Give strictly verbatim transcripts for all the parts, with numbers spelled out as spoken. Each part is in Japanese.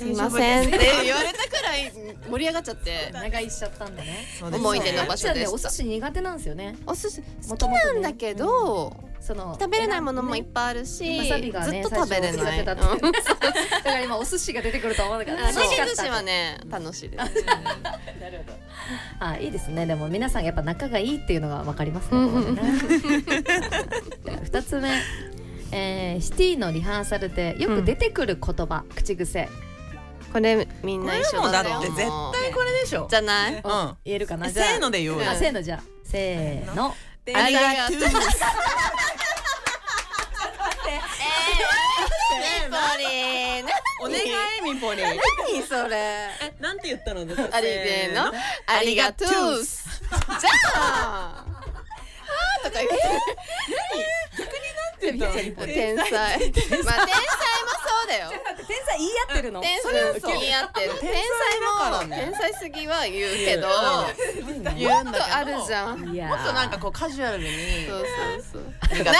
いませんって言われたくらい盛り上がっちゃって長居しちゃったんだね。 思い出の場所でした。 お寿司苦手なんですよね。 お寿司好きなんだけど、 その食べれないものもいっぱいあるし、 わさびがねずっと食べれない。 だから今お寿司が出てくると思わなかった。 寿司はね楽しいです。なるほど。あ、いいですね。でも皆さんやっぱ仲がいいっていうのがわかりますね。二つ目、えー、シティのリハーサルでよく出てくる言葉、うん、口癖。 これみんな一緒だと思う。 だって絶対これでしょ。 じゃない？うん。 言えるかな。 せーので言おうよ。 せーのじゃあ。せーの。 ありがとう。お願いみぽり。 何それ？ え、なんて言ったの？ ありでのありがとう。じゃあ。とか言って。 逆になんて言ったの？ 天才。まあ天才もそうだよ。 天才言い合ってるの？ 天才言い合ってる。天才も天才すぎは言うけど、言うんだけどあるじゃん。 もっとなんかこうカジュアルに。 そうそうそう。ない。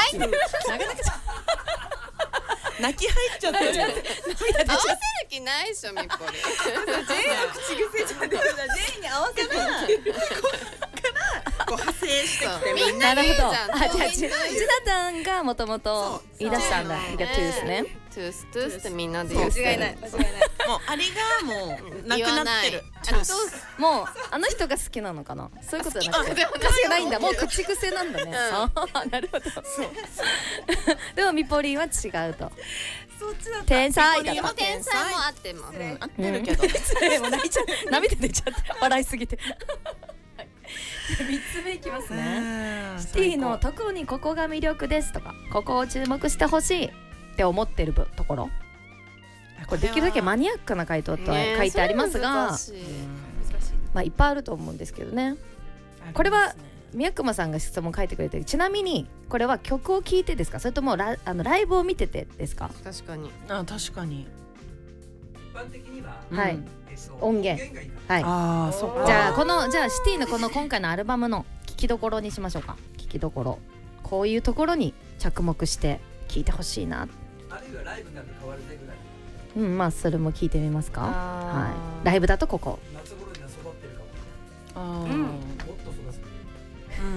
泣き入っちゃってる。 合わせる気ないでしょみっぽり。 全員の口癖じゃねえ。全員に合わせるからこう派生してきてみんな言うじゃん。 あ、じゃあ内田さんがもともと言い出したんだ。ありがとうですね。 トゥーストゥースってみんなで言う。 間違いない間違いない。もうありがもうなくなってる。 もうあの人が好きなのかな。そういうことじゃなくて歌詞がないんだ。もう口癖なんだね。なるほど。でもミポリンは違うと。天才だと。 天才も合ってます。 合ってるけど。 もう泣いちゃう。涙出ちゃって笑いすぎて。みっつめいきますね。シティの特にここが魅力ですとか、ここを注目してほしいって思ってるところ。これできるだけマニアックな回答と書いてありますが、まあいっぱいあると思うんですけどね。これは宮熊さんが質問書いてくれてる。ちなみにこれは曲を聴いてですか、それともラあのライブを見ててですか？ 確かに。 あ、確かに。 一般的には、 はい、音源。はい。 ああ、そっか。 じゃあこのじゃあシティのこの今回のアルバムの聴きどころにしましょうか。聴きどころ。こういうところに着目して聴いてほしいな。 あるいはライブになると変わるぜぐらい。 うん、まあそれも聞いてみますか。はい。ライブだとここ。 夏頃には育ってるかも。 ああ、 もっと育つ。 うん。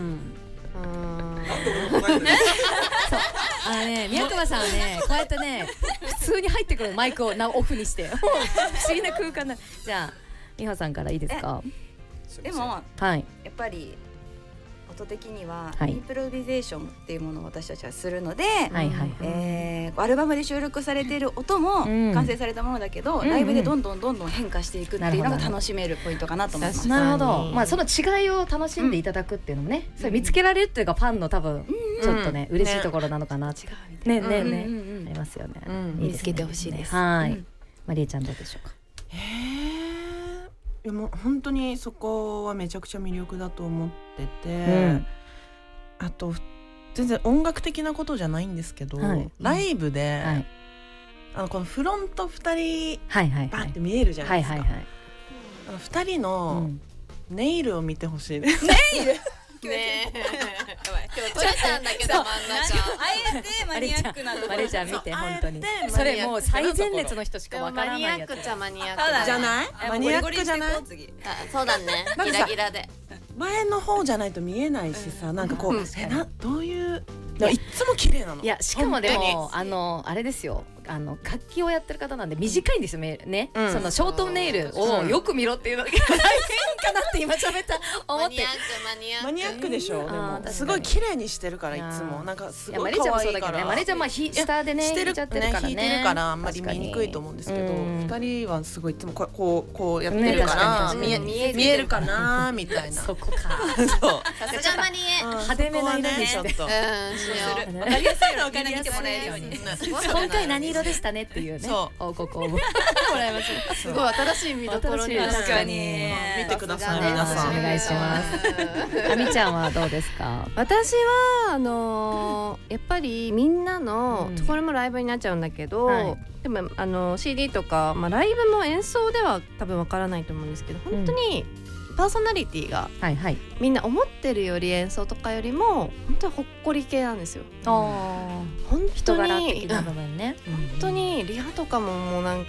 あのね、宮熊さんはね、こうやってね、普通に入ってくるマイクをなオフにして、不思議な空間だ。じゃあ美穂さんからいいですか。 でも、 はい、 やっぱり音的にははいインプロビゼーションっていうものを私たちはするので、 はいはいはい。 えーアルバムで収録されている音もうん完成されたものだけど、 うんうんライブでどんどんどんどん変化していくっていうのが楽しめるポイントかなと思います。 なるほど。まあその違いを楽しんでいただくっていうのもね、それ見つけられるっていうかファンの多分ちょっとね嬉しいところなのかな。違うねねねありますよね。 見つけてほしいです。 はい。マリエちゃんどうでしょうか。 へえ。いやもう本当にそこはめちゃくちゃ魅力だと思ってて、あと全然音楽的なことじゃないんですけど、ライブであのこのフロントふたりバーって見えるじゃないですか。あのふたりのネイルを見てほしいです。 ネイルねえ、今日取れたんだけど真ん中。 あえてマニアックなところ。 マリエちゃん見て本当に。それもう最前列の人しかわからないやつ。 マニアックっちゃマニアックじゃない？マニアックじゃない？ そうだね。ギラギラで。 前の方じゃないと見えないしさ、なんかこうえなどういういつも綺麗なの。 いやしかもでもあのあれですよ。あの楽器をやってる方なんで短いんですよね。そのショートネイルをよく見ろっていうのが大変かなって今喋った思って。 マニアックでしょ。でもすごい綺麗にしてるからいつもなんかすごい可愛いから。マリエちゃんもそうだけどね。マリエちゃんまあ下でねしてるちゃってるからね。 弾いてるからあんまり見にくいと思うんですけど、二人はすごいいつもこうこうこうやってるから見え見えるかなみたいな。 そこか。 そう。さすがマリエ。 派手めな色にして。 うん。わかりやすいのお金見てもらえるように。 今回何色でしたねっていうね。報告をもらいました。 すごい新しい見どころに確かに見てください皆さん。 お願いします。あみちゃんはどうですか。 私はあのやっぱりみんなのこれもライブになっちゃうんだけど、でもあの シーディー とかまあライブも演奏では多分わからないと思うんですけど、本当にパーソナリティがみんな思ってるより演奏とかよりも本当にほっこり系なんですよ。本当に人柄的な部分ね。 本当にリハとかももうなん